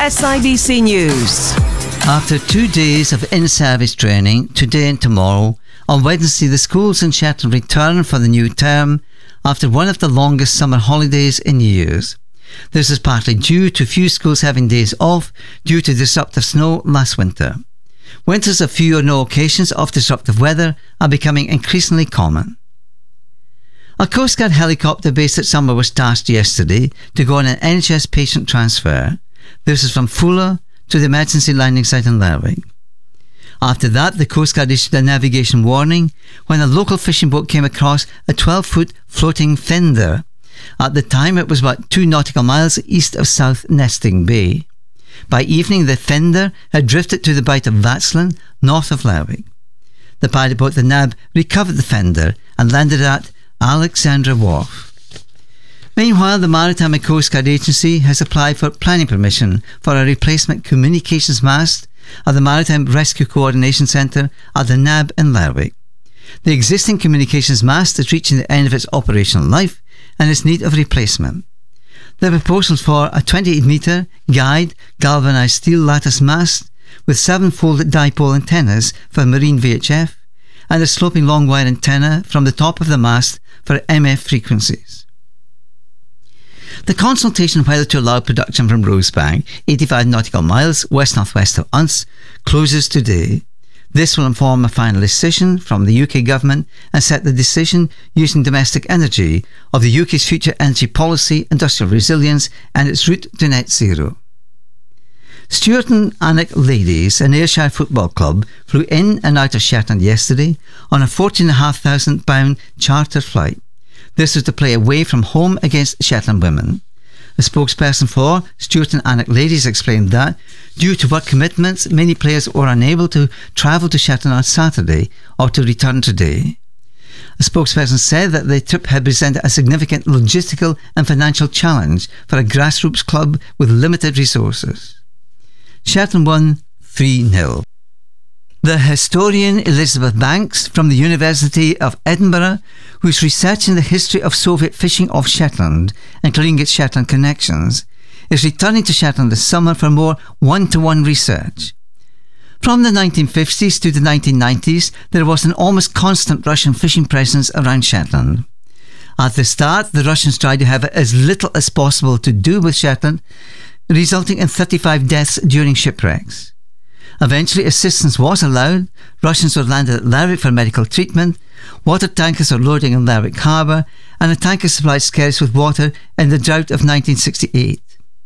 SIBC News. After 2 days of in-service training, today and tomorrow, on Wednesday the schools in Shetland return for the new term after one of the longest summer holidays in years. This is partly due to few schools having days off due to disruptive snow last winter. Winters of few or no occasions of disruptive weather are becoming increasingly common. A Coast Guard helicopter based at Summer was tasked yesterday to go on an NHS patient transfer. This is from Fuller to the emergency landing site in Lerwick. After that, the Coast Guard issued a navigation warning when a local fishing boat came across a 12-foot floating fender. At the time, it was about 2 nautical miles east of South Nesting Bay. By evening, the fender had drifted to the Bight of Vatsland, north of Lerwick. The pilot boat, the NAB, recovered the fender and landed at Alexandra Wharf. Meanwhile, the Maritime and Coast Guard Agency has applied for planning permission for a replacement communications mast at the Maritime Rescue Coordination Centre at the NAB in Lerwick. The existing communications mast is reaching the end of its operational life and is in need of replacement. The proposal for a 28-metre guide galvanised steel lattice mast with 7 folded dipole antennas for marine VHF and a sloping long wire antenna from the top of the mast for MF frequencies. The consultation whether to allow production from Rosebank, 85 nautical miles west-northwest of Unst, closes today. This will inform a final decision from the UK government and set the decision using domestic energy of the UK's future energy policy, industrial resilience and its route to net zero. Stuart and Alnwick Ladies, an Ayrshire football club, flew in and out of Shetland yesterday on a £14,500 charter flight. This was to play away from home against Shetland women. A spokesperson for Stuart and Alnwick Ladies explained that, due to work commitments, many players were unable to travel to Shetland on Saturday or to return today. A spokesperson said that the trip had presented a significant logistical and financial challenge for a grassroots club with limited resources. Shetland won 3-0. The historian Elizabeth Banks from the University of Edinburgh, who is researching the history of Soviet fishing off Shetland, including its Shetland connections, is returning to Shetland this summer for more one-to-one research. From the 1950s to the 1990s, there was an almost constant Russian fishing presence around Shetland. At the start, the Russians tried to have as little as possible to do with Shetland, resulting in 35 deaths during shipwrecks. Eventually, assistance was allowed. Russians were landed at Lerwick for medical treatment, water tankers were loading in Lerwick Harbour, and a tanker supplied Skerries with water in the drought of 1968.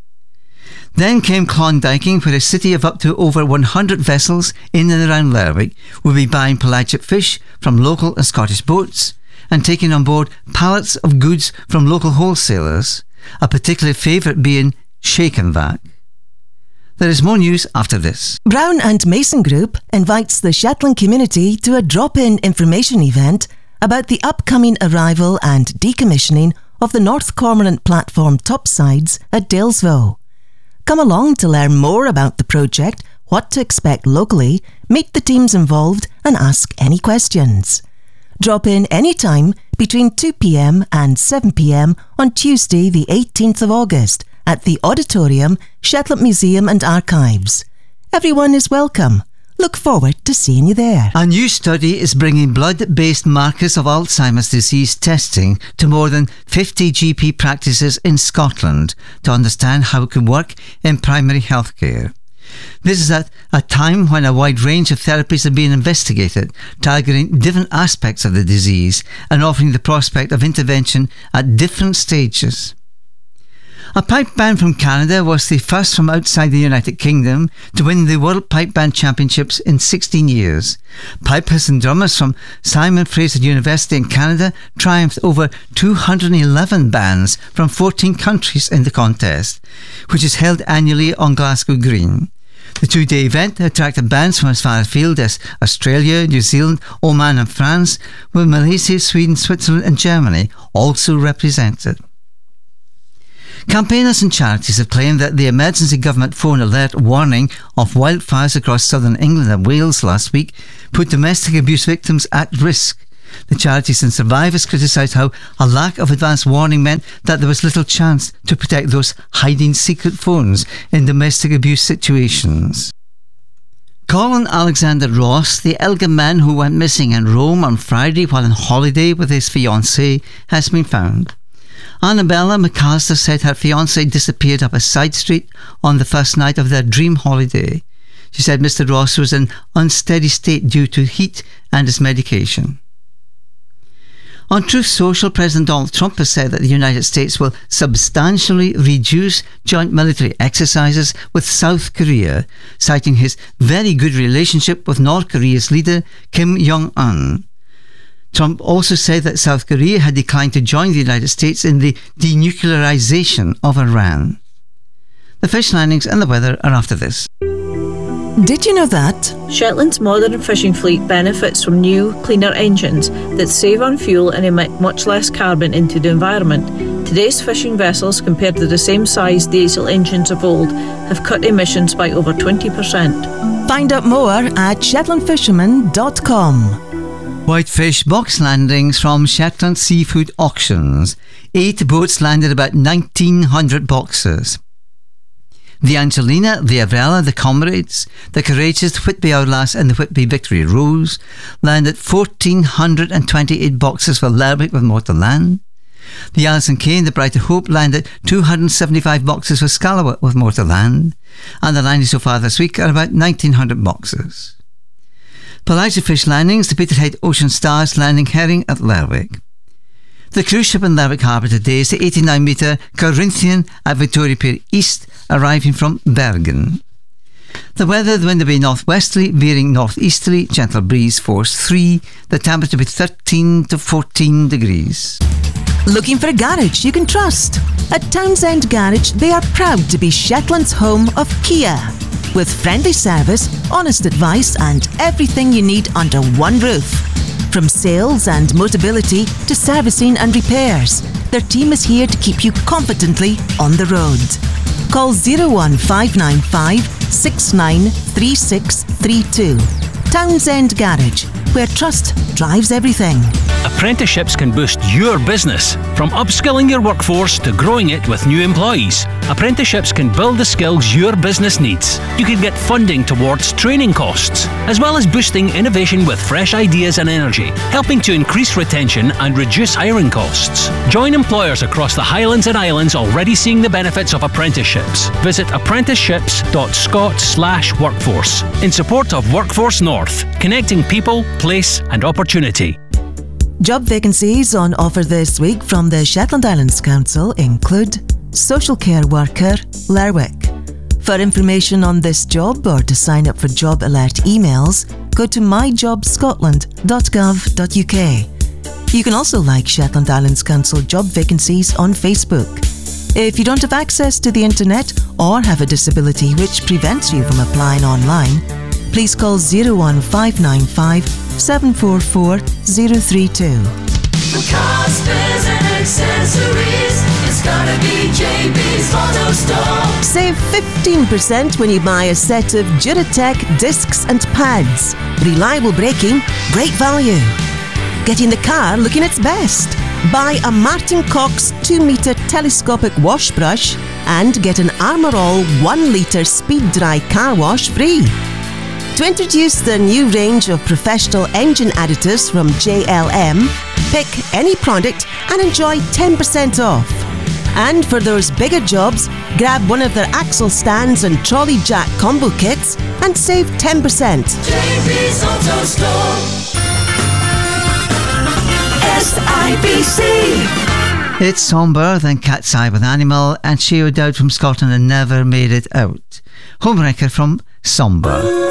Then came Klondiking, where a city of up to over 100 vessels in and around Lerwick would be buying pelagic fish from local and Scottish boats and taking on board pallets of goods from local wholesalers, a particular favourite being Shakenvac. There is more news after this. Brown and Mason Group invites the Shetland community to a drop-in information event about the upcoming arrival and decommissioning of the North Cormorant platform topsides at Dalesville. Come along to learn more about the project, what to expect locally, meet the teams involved and ask any questions. Drop in anytime between 2 p.m. and 7 p.m. on Tuesday the 18th of August at the Auditorium, Shetland Museum and Archives. Everyone is welcome. Look forward to seeing you there. A new study is bringing blood-based markers of Alzheimer's disease testing to more than 50 GP practices in Scotland to understand how it can work in primary healthcare. This is at a time when a wide range of therapies are being investigated, targeting different aspects of the disease and offering the prospect of intervention at different stages. A pipe band from Canada was the first from outside the United Kingdom to win the World Pipe Band Championships in 16 years. Pipers and drummers from Simon Fraser University in Canada triumphed over 211 bands from 14 countries in the contest, which is held annually on Glasgow Green. The 2-day event attracted bands from as far afield as Australia, New Zealand, Oman and France, with Malaysia, Sweden, Switzerland and Germany also represented. Campaigners and charities have claimed that the emergency government phone alert warning of wildfires across southern England and Wales last week put domestic abuse victims at risk. The charities and survivors criticised how a lack of advance warning meant that there was little chance to protect those hiding secret phones in domestic abuse situations. Colin Alexander Ross, the Elgin man who went missing in Rome on Friday while on holiday with his fiancée, has been found. Annabella McAllister said her fiancé disappeared up a side street on the first night of their dream holiday. She said Mr. Ross was in unsteady state due to heat and his medication. On Truth Social, President Donald Trump has said that the United States will substantially reduce joint military exercises with South Korea, citing his very good relationship with North Korea's leader Kim Jong-un. Trump also said that South Korea had declined to join the United States in the denuclearization of Iran. The fish landings and the weather are after this. Did you know that? Shetland's modern fishing fleet benefits from new, cleaner engines that save on fuel and emit much less carbon into the environment. Today's fishing vessels, compared to the same size diesel engines of old, have cut emissions by over 20%. Find out more at shetlandfisherman.com. Whitefish box landings from Shetland Seafood Auctions. 8 boats landed about 1,900 boxes. The Angelina, the Avrella, the Comrades, the Courageous, the Whitby Hourglass and the Whitby Victory Rose landed 1,428 boxes for Lerwick with more to land. The Alison Kane, the Brighter Hope landed 275 boxes for Scalloway with more to land. And the landings so far this week are about 1,900 boxes. Pelagic fish landings, the Peterhead Ocean Stars landing herring at Lerwick. The cruise ship in Lerwick Harbour today is the 89-metre Corinthian at Victoria Pier East, arriving from Bergen. The weather, the wind will be northwesterly, veering northeasterly, gentle breeze, force 3. The temperature will be 13 to 14 degrees. Looking for a garage you can trust? At Townsend Garage, they are proud to be Shetland's home of Kia. With friendly service, honest advice and everything you need under one roof. From sales and mobility to servicing and repairs, their team is here to keep you confidently on the road. Call 01595 693632. Townsend Garage, where trust drives everything. Apprenticeships can boost your business, from upskilling your workforce to growing it with new employees. Apprenticeships can build the skills your business needs. You can get funding towards training costs, as well as boosting innovation with fresh ideas and energy, helping to increase retention and reduce hiring costs. Join employers across the Highlands and Islands already seeing the benefits of apprenticeships. Visit apprenticeships.scot/workforce in support of Workforce North, connecting people, place and opportunity. Job vacancies on offer this week from the Shetland Islands Council include Social Care Worker, Lerwick. For information on this job or to sign up for job alert emails, go to myjobscotland.gov.uk. You can also like Shetland Islands Council job vacancies on Facebook. If you don't have access to the internet or have a disability which prevents you from applying online, please call 01595 744 032. For cars, spares and accessories, it's gotta be JB's Auto Store. Save 15% when you buy a set of Duratec discs and pads. Reliable braking, great value. Getting the car looking its best. Buy a Martin Cox 2-metre telescopic wash brush and get an Armour All 1-litre speed dry car wash free. To introduce the new range of professional engine additives from JLM, pick any product and enjoy 10% off. And for those bigger jobs, grab one of their axle stands and trolley jack combo kits and save 10%. JB's Auto Store. SIBC. It's sombre, then Cat's Eye with Animal, and Shea O'Dowd from Scotland and Never Made It Out. Home record from Sombre.